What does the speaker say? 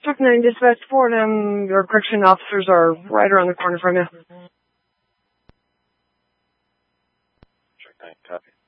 Truck 9 dispatch, Fordham, your correction officers are right around the corner from you. Truck 9, copy.